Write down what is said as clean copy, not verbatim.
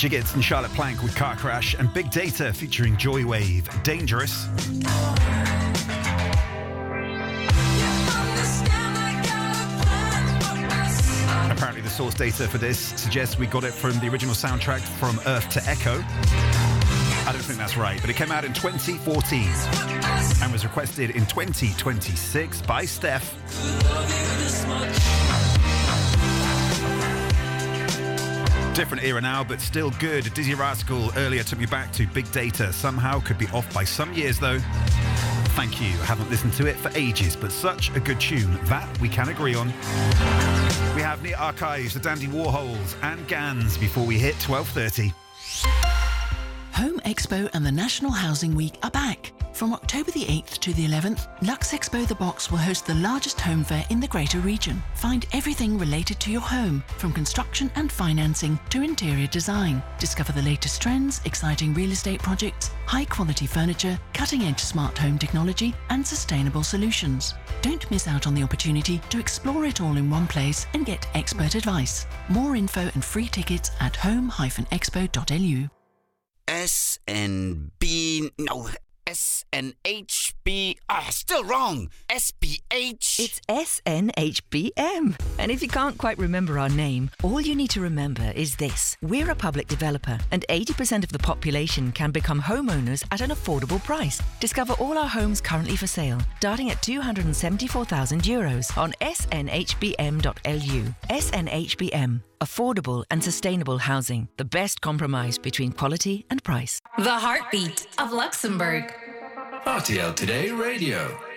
Jiggets and Charlotte Plank with Car Crash, and Big Data featuring Joywave, Dangerous. Apparently the source data for this suggests we got it from the original soundtrack From Earth to Echo. I don't think that's right, but it came out in 2014 and was requested in 2026 by Steph. Different era now, but still good. Dizzy Rascal earlier took me back to Big Data. Somehow could be off by some years though. Thank you. I haven't listened to it for ages, but such a good tune. That we can agree on. We have Near Archives, the Dandy Warhols and Gans before we hit 12:30. Home Expo and the National Housing Week are back. From October the 8th to the 11th, Lux Expo The Box will host the largest home fair in the greater region. Find everything related to your home, from construction and financing to interior design. Discover the latest trends, exciting real estate projects, high-quality furniture, cutting-edge smart home technology, and sustainable solutions. Don't miss out on the opportunity to explore it all in one place and get expert advice. More info and free tickets at home-expo.lu. SNHB. Still wrong. SBH. It's SNHBM. And if you can't quite remember our name, all you need to remember is this. We're a public developer, and 80% of the population can become homeowners at an affordable price. Discover all our homes currently for sale, starting at €274,000 on snhbm.lu. SNHBM. Affordable and sustainable housing. The best compromise between quality and price. The heartbeat of Luxembourg. RTL Today Radio.